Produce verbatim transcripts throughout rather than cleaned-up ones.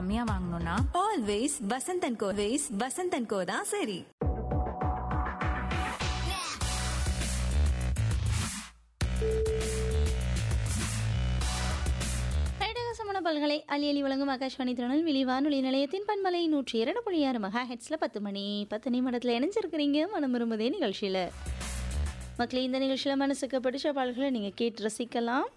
கம்மியா வாங்கணும்னா always Vasanth and go ways Vasanth and கோ தான் சரி. பல்கலை அலியலி வழங்கும் ஆகாஷ்வாணி திருநெல்வேலி வானொலி நிலையத்தின் பண்பலை நூற்றி இரண்டு புள்ளி ஆறு மெகா ஹெட்ஸ்ல பத்து மணி பத்து நிமிடத்தில் இணைஞ்சிருக்கிறீங்க மனம் விரும்புதே நிகழ்ச்சியில். மக்களே, இந்த நிகழ்ச்சியில் மனசுக்கு பிடிச்ச பாடல்களை நீங்கள் கேட்டு ரசிக்கலாம்.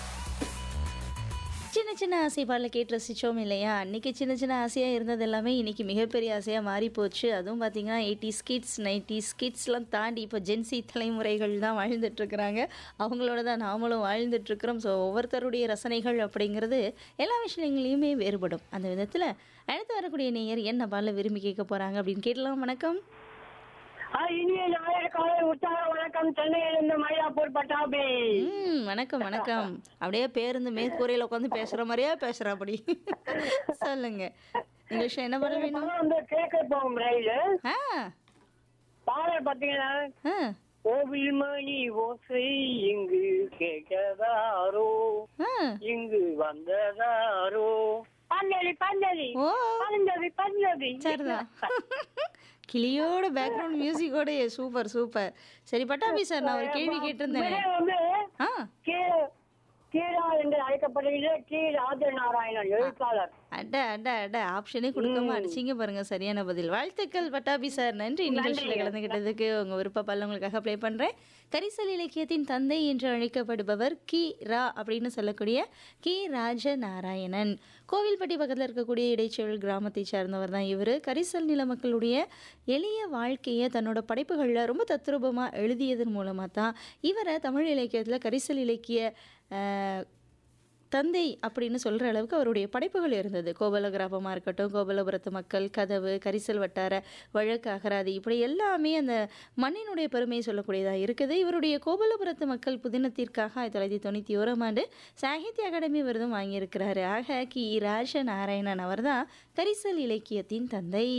சின்ன சின்ன ஆசை பாடலை கேட்டு ரசித்தோம் இல்லையா? அன்றைக்கி சின்ன சின்ன ஆசையாக இருந்தது எல்லாமே இன்றைக்கி மிகப்பெரிய ஆசையாக மாறி போச்சு. அதுவும் பார்த்திங்கன்னா எயிட்டி ஸ்கிட்ஸ் நைன்டி ஸ்கிட்ஸ்லாம் தாண்டி இப்போ ஜென்சி தலைமுறைகள் தான் வாழ்ந்துட்டுருக்குறாங்க. அவங்களோட தான் நாமளும் வாழ்ந்துட்டுருக்குறோம். ஸோ ஒவ்வொருத்தருடைய ரசனைகள் அப்படிங்கிறது எல்லா விஷயங்களையுமே வேறுபடும். அந்த விதத்தில் அடுத்து வரக்கூடிய நேயர் என்ன பாடலை விரும்பி கேட்க போகிறாங்க அப்படின்னு கேட்கலாம். வணக்கம். இனிய ஞாயிறு காலை உற்சாக வணக்கம். சென்னையிலிருந்து மயிலாப்பூர் பட்டாபி. ம் வணக்கம் வணக்கம். அப்படியே பேருந்து மேற்கூரையில் உட்காந்து பேசுற மாதிரியா பேசுற அப்படி சொல்லுங்க. நிகழ்ச்சி என்ன பண்ண வேணும்? வந்து கேட்க போகும் ரயிலு ஆ பாடல் பாத்தீங்கன்னா ஆ கோவில் மணி ஓசை இங்கு கேட்கதாரோ ஆ இங்கு வந்ததாரோ பந்தலி பந்தலி ஓ பந்தலி பந்தலி. சரிதான். கிளியோட பேக்ரவுண்ட் மியூசிக்கோட சூப்பர் சூப்பர். சரி பட்டாபி சார், நான் ஒரு கேள்வி கேட்டிருந்தேன். வந்து ஆ கீ- கீரா என்று அழைக்கப்படுகிறது கி ராஜநாராயணன் எழுத்தாளர். அட அட அட ஆப்ஷனே கொடுக்காம அடிச்சிங்க பாருங்க சரியான பதில். வாழ்த்துக்கள் பட்டாபி சார், நன்றி. நிகழ்ச்சியில் கலந்துக்கிட்டதுக்கு உங்கள் விருப்ப பாடல் உங்களுக்காக ப்ளே பண்ணுறேன். கரிசல் இலக்கியத்தின் தந்தை என்று அழைக்கப்படுபவர் கி ரா அப்படின்னு சொல்லக்கூடிய கி ராஜநாராயணன். கோவில்பட்டி பக்கத்தில் இருக்கக்கூடிய இடைச்செவல் கிராமத்தை சார்ந்தவர் தான் இவர். கரிசல் நில மக்களுடைய எளிய வாழ்க்கையை தன்னோட படைப்புகளில் ரொம்ப தத்ரூபமாக எழுதியதன் மூலமாக தான் இவரை தமிழ் இலக்கியத்தில் கரிசல் இலக்கிய தந்தை அப்படின்னு சொல்கிற அளவுக்கு அவருடைய படைப்புகள் இருந்தது. கோபல கிராமமாக இருக்கட்டும், கோபலபுரத்து மக்கள், கதவு, கரிசல் வட்டார வழக்கு, அகராதி, இப்படி எல்லாமே அந்த மண்ணினுடைய பெருமையை சொல்லக்கூடியதாக இருக்குது. இவருடைய கோபலபுரத்து மக்கள் புதினத்திற்காக ஆயிரத்தி தொள்ளாயிரத்தி தொண்ணூற்றி ஓராம் ஆண்டு சாகித்ய அகாடமி விருதும் வாங்கியிருக்கிறாரு. ஆக கி ராஜநாராயணன் அவர் தான் கரிசல் இலக்கியத்தின் தந்தை.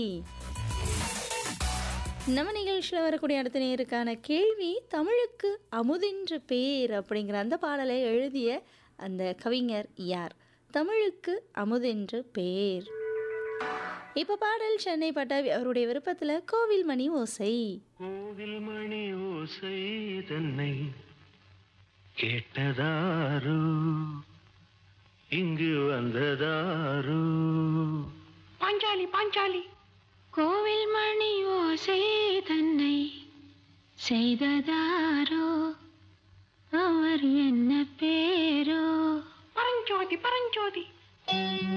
நம்ம நிகழ்ச்சியில் வரக்கூடிய அடுத்த நேருக்கான கேள்வி, தமிழுக்கு அமுதென்று பேர் அப்படிங்கிற அந்த பாடலை எழுதிய அந்த கவிஞர் யார்? தமிழுக்கு அமுதென்று பேர். இப்போ பாடல் சென்னை பட்டாபி அவருடைய விருப்பத்தில் கோவில் மணி ஓசை. கோவில் மணி ஓசை தன்னை கேட்டதாரோ இங்கு வந்ததாரோ பாஞ்சாலி பாஞ்சாலி கோவில் மணி ஓசை தன்னை செய்ததாரோ அவர் என்ன பேரோ பரஞ்சோதி பரஞ்சோதி